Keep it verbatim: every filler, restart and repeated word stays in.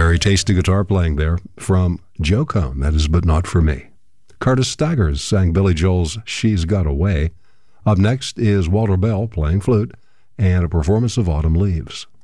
Very tasty guitar playing there from Joe Cohn, that is But Not For Me. Curtis Staggers sang Billy Joel's She's Got Away. Up next is Walter Bell playing flute and a performance of Autumn Leaves.